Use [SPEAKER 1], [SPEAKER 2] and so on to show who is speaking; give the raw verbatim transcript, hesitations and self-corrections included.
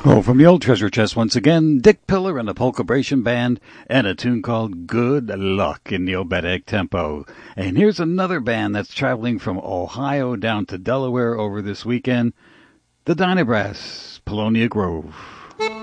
[SPEAKER 1] Oh, from the old treasure chest once again, Dick Pillar and the Polkabration Band, and a tune called Good Luck in the Obedic tempo. And here's another band that's traveling from Ohio down to Delaware over this weekend, the Dynabrass, Polonia Grove.